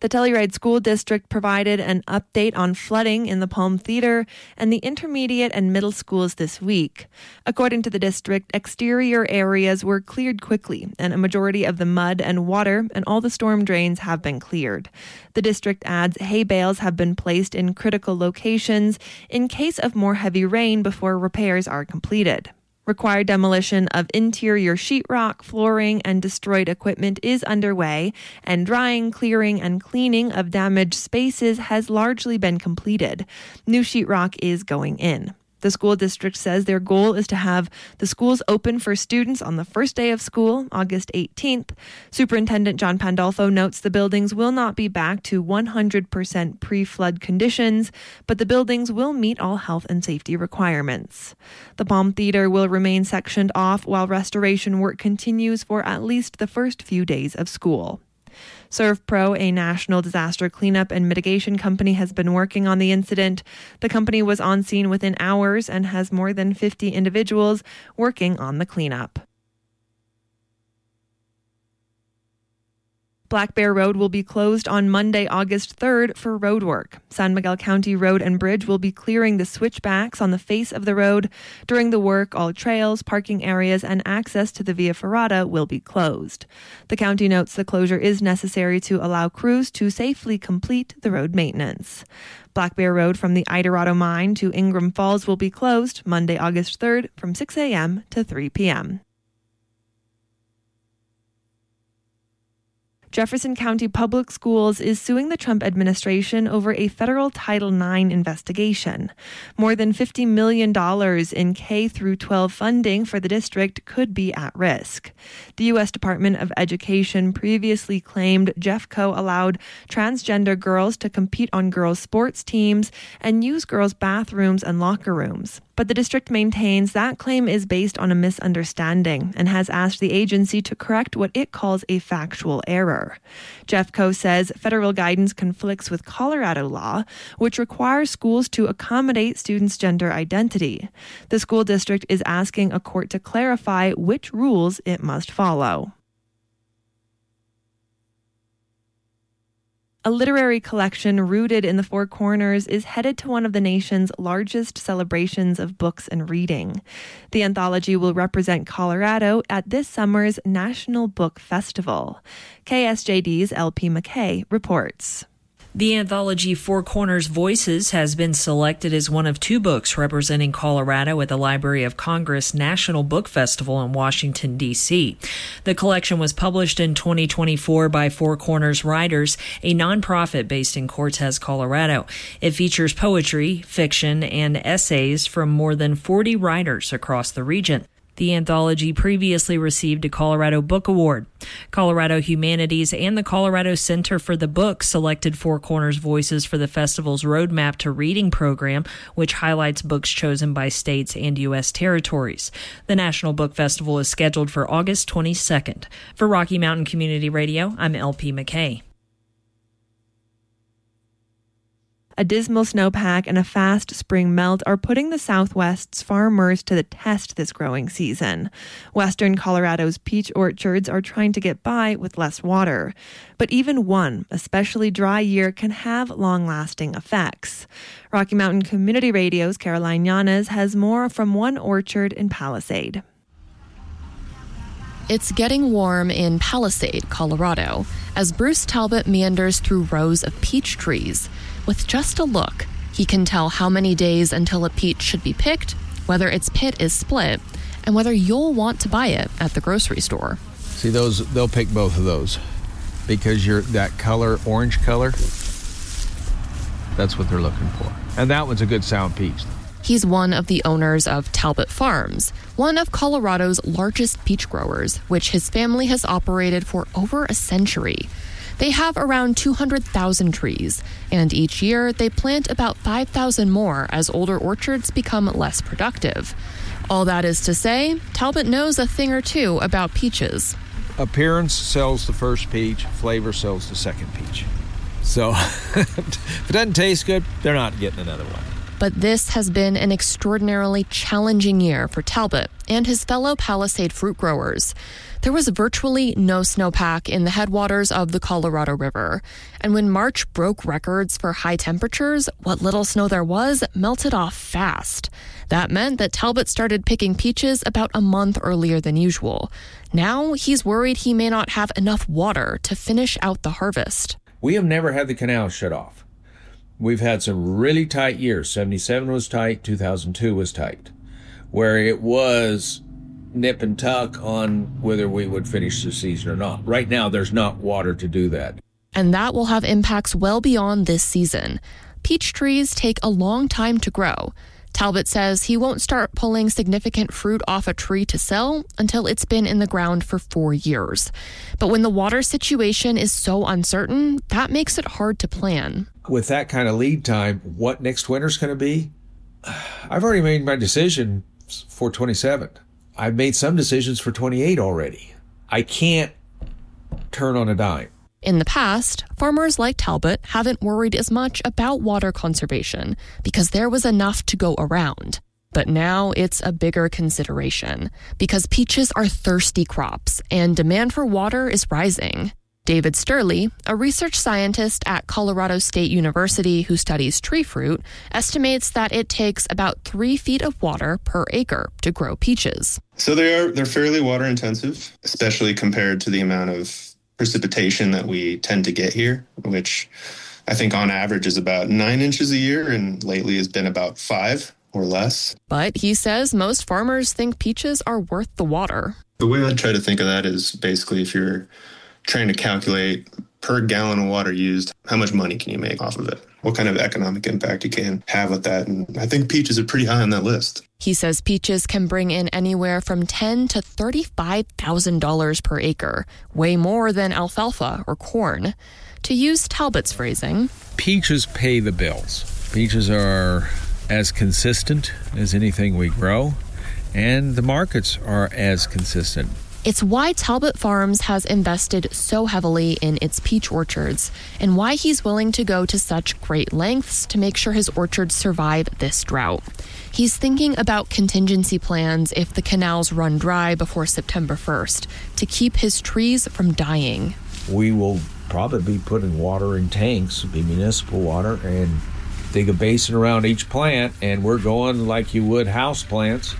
The Telluride School District provided an update on flooding in the Palm Theater and the intermediate and middle schools this week. According to the district, exterior areas were cleared quickly, and a majority of the mud and water and all the storm drains have been cleared. The district adds hay bales have been placed in critical locations in case of more heavy rain before repairs are completed. Required demolition of interior sheetrock, flooring, and destroyed equipment is underway, and drying, clearing, and cleaning of damaged spaces has largely been completed. New sheetrock is going in. The school district says their goal is to have the schools open for students on the first day of school, August 18th. Superintendent John Pandolfo notes the buildings will not be back to 100% pre-flood conditions, but the buildings will meet all health and safety requirements. The Palm Theater will remain sectioned off while restoration work continues for at least the first few days of school. ServPro, a national disaster cleanup and mitigation company, has been working on the incident. The company was on scene within hours and has more than 50 individuals working on the cleanup. Black Bear Road will be closed on Monday, August 3rd for road work. San Miguel County Road and Bridge will be clearing the switchbacks on the face of the road. During the work, all trails, parking areas, and access to the Via Ferrata will be closed. The county notes the closure is necessary to allow crews to safely complete the road maintenance. Black Bear Road from the Idorado Mine to Ingram Falls will be closed Monday, August 3rd from 6 a.m. to 3 p.m. Jefferson County Public Schools is suing the Trump administration over a federal Title IX investigation. More than $50 million in K-12 funding for the district could be at risk. The U.S. Department of Education previously claimed Jeffco allowed transgender girls to compete on girls' sports teams and use girls' bathrooms and locker rooms. But the district maintains that claim is based on a misunderstanding and has asked the agency to correct what it calls a factual error. Jeffco says federal guidance conflicts with Colorado law, which requires schools to accommodate students' gender identity. The school district is asking a court to clarify which rules it must follow. A literary collection rooted in the Four Corners is headed to one of the nation's largest celebrations of books and reading. The anthology will represent Colorado at this summer's National Book Festival. KSJD's LP McKay reports. The anthology Four Corners Voices has been selected as one of two books representing Colorado at the Library of Congress National Book Festival in Washington, D.C. The collection was published in 2024 by Four Corners Writers, a nonprofit based in Cortez, Colorado. It features poetry, fiction, and essays from more than 40 writers across the region. The anthology previously received a Colorado Book Award. Colorado Humanities and the Colorado Center for the Book selected Four Corners Voices for the festival's Roadmap to Reading program, which highlights books chosen by states and U.S. territories. The National Book Festival is scheduled for August 22nd. For Rocky Mountain Community Radio, I'm LP McKay. A dismal snowpack and a fast spring melt are putting the Southwest's farmers to the test this growing season. Western Colorado's peach orchards are trying to get by with less water. But even one especially dry year can have long-lasting effects. Rocky Mountain Community Radio's Caroline Yanez has more from one orchard in Palisade. It's getting warm in Palisade, Colorado, as Bruce Talbot meanders through rows of peach trees. With just a look, he can tell how many days until a peach should be picked, whether its pit is split, and whether you'll want to buy it at the grocery store. See, they'll pick both of those because that color, orange color, that's what they're looking for. And that one's a good sound peach. He's one of the owners of Talbot Farms, one of Colorado's largest peach growers, which his family has operated for over a century. They have around 200,000 trees, and each year they plant about 5,000 more as older orchards become less productive. All that is to say, Talbot knows a thing or two about peaches. Appearance sells the first peach, flavor sells the second peach. So if it doesn't taste good, they're not getting another one. But this has been an extraordinarily challenging year for Talbot and his fellow Palisade fruit growers. There was virtually no snowpack in the headwaters of the Colorado River. And when March broke records for high temperatures, what little snow there was melted off fast. That meant that Talbot started picking peaches about a month earlier than usual. Now he's worried he may not have enough water to finish out the harvest. We have never had the canal shut off. We've had some really tight years. 77 was tight, 2002 was tight, where it was nip and tuck on whether we would finish the season or not. Right now, there's not water to do that. And that will have impacts well beyond this season. Peach trees take a long time to grow. Talbot says he won't start pulling significant fruit off a tree to sell until it's been in the ground for 4 years. But when the water situation is so uncertain, that makes it hard to plan. With that kind of lead time, what next winter's going to be? I've already made my decision for 27. I've made some decisions for 28 already. I can't turn on a dime. In the past, farmers like Talbot haven't worried as much about water conservation because there was enough to go around. But now it's a bigger consideration because peaches are thirsty crops and demand for water is rising. David Sturley, a research scientist at Colorado State University who studies tree fruit, estimates that it takes about 3 feet of water per acre to grow peaches. So they're fairly water intensive, especially compared to the amount of precipitation that we tend to get here, which I think on average is about 9 inches a year and lately has been about 5 or less. But he says most farmers think peaches are worth the water. The way I try to think of that is basically if you're trying to calculate per gallon of water used, how much money can you make off of it? What kind of economic impact you can have with that? And I think peaches are pretty high on that list. He says peaches can bring in anywhere from $10,000 to $35,000 per acre, way more than alfalfa or corn. To use Talbot's phrasing, peaches pay the bills. Peaches are as consistent as anything we grow, and the markets are as consistent. It's why Talbot Farms has invested so heavily in its peach orchards and why he's willing to go to such great lengths to make sure his orchards survive this drought. He's thinking about contingency plans if the canals run dry before September 1st to keep his trees from dying. We will probably be putting water in tanks, be municipal water, and dig a basin around each plant, and we're going like you would house plants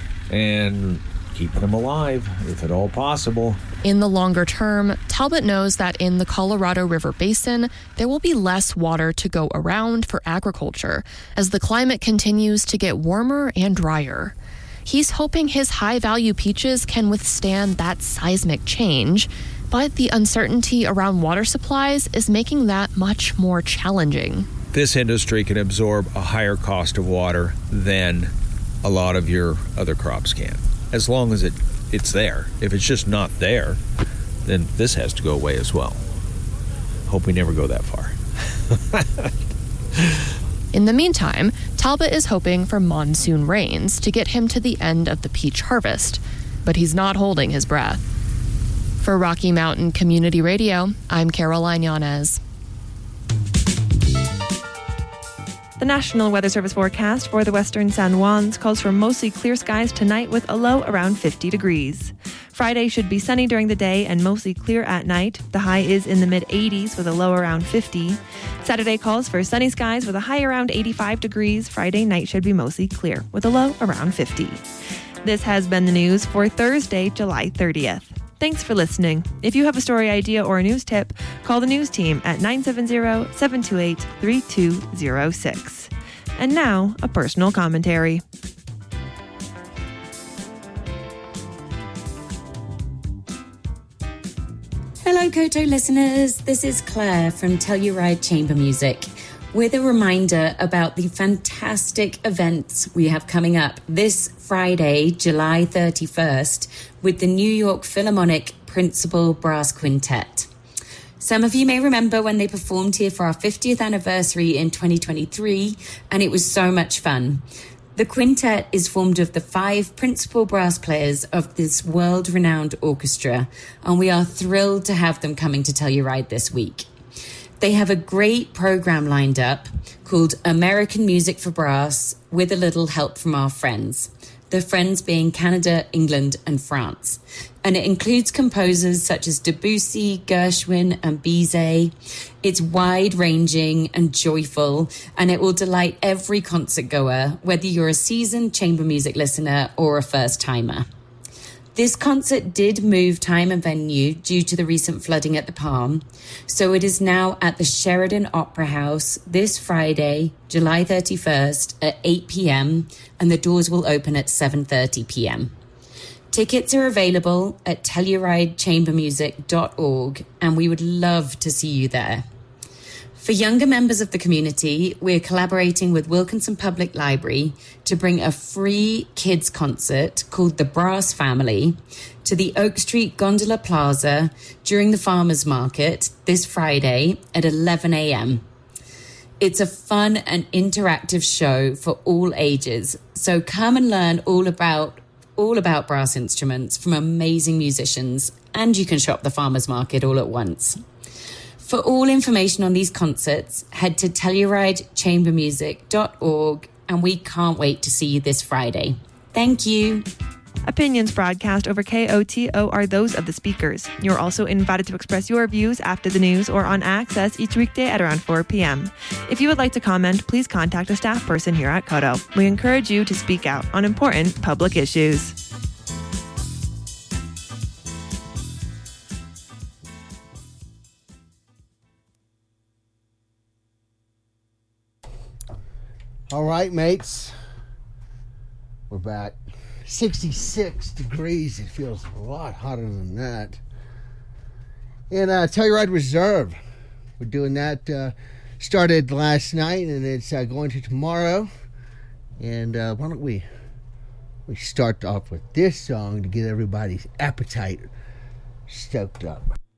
and keep them alive, if at all possible. In the longer term, Talbot knows that in the Colorado River Basin, there will be less water to go around for agriculture as the climate continues to get warmer and drier. He's hoping his high-value peaches can withstand that seismic change, but the uncertainty around water supplies is making that much more challenging. This industry can absorb a higher cost of water than a lot of your other crops can, as long as it's there. If it's just not there, then this has to go away as well. Hope we never go that far. In the meantime, Talbot is hoping for monsoon rains to get him to the end of the peach harvest, but he's not holding his breath. For Rocky Mountain Community Radio, I'm Caroline Yanez. The National Weather Service forecast for the western San Juans calls for mostly clear skies tonight with a low around 50 degrees. Friday should be sunny during the day and mostly clear at night. The high is in the mid-80s with a low around 50. Saturday calls for sunny skies with a high around 85 degrees. Friday night should be mostly clear with a low around 50. This has been the news for Thursday, July 30th. Thanks for listening. If you have a story idea or a news tip, call the news team at 970-728-3206. And now, a personal commentary. Hello, Koto listeners. This is Claire from Telluride Chamber Music with a reminder about the fantastic events we have coming up this Friday, July 31st, with the New York Philharmonic Principal Brass Quintet. Some of you may remember when they performed here for our 50th anniversary in 2023, and it was so much fun. The quintet is formed of the 5 principal brass players of this world-renowned orchestra, and we are thrilled to have them coming to Telluride this week. They have a great program lined up called American Music for Brass with a little help from our friends. The friends being Canada, England, and France. And it includes composers such as Debussy, Gershwin, and Bizet. It's wide-ranging and joyful, and it will delight every concert goer, whether you're a seasoned chamber music listener or a first-timer. This concert did move time and venue due to the recent flooding at the Palm, so it is now at the Sheridan Opera House this Friday, July 31st at 8 p.m, and the doors will open at 7:30 p.m. Tickets are available at TellurideChambermusic.org, and we would love to see you there. For younger members of the community, we're collaborating with Wilkinson Public Library to bring a free kids concert called The Brass Family to the Oak Street Gondola Plaza during the Farmers Market this Friday at 11 a.m. It's a fun and interactive show for all ages, so come and learn all about brass instruments from amazing musicians, and you can shop the Farmers Market all at once. For all information on these concerts, head to TellurideChambermusic.org, and we can't wait to see you this Friday. Thank you. Opinions broadcast over KOTO are those of the speakers. You're also invited to express your views after the news or on Access each weekday at around 4 p.m. If you would like to comment, please contact a staff person here at KOTO. We encourage you to speak out on important public issues. All right, mates. We're back. 66 degrees. It feels a lot hotter than that. And Telluride Reserve. We're doing that. Started last night, and it's going to tomorrow. And why don't we start off with this song to get everybody's appetite stoked up.